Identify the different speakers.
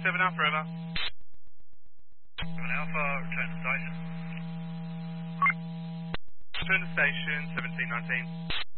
Speaker 1: 7 Alpha, over.
Speaker 2: 7 Alpha, return to station.
Speaker 1: Return to station, 1719.